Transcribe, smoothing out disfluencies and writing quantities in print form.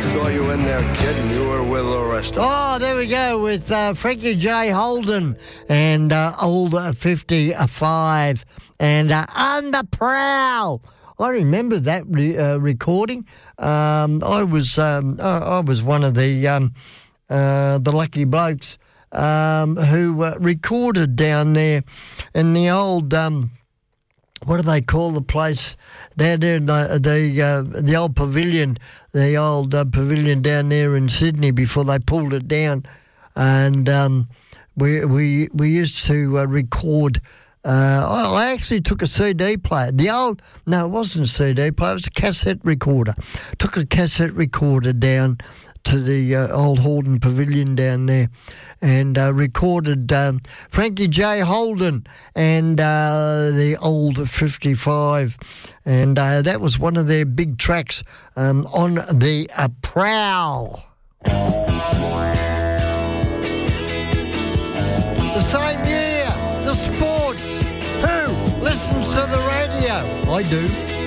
saw you in there, kid, and you were with the rest of them. Oh, there we go with Frankie J. Holden and Old 55 and On the Prowl. I remember that recording. I was one of the lucky blokes who recorded down there in the old what do they call the place down there? The old pavilion, the old pavilion down there in Sydney before they pulled it down, and we used to record. I actually took a CD player. It wasn't a CD player. It was a cassette recorder. Took a cassette recorder down to the old Hordern Pavilion down there and recorded Frankie J. Holden and the Old 55. And that was one of their big tracks on the Prowl. The same year, the sports. Who listens to the radio? I do.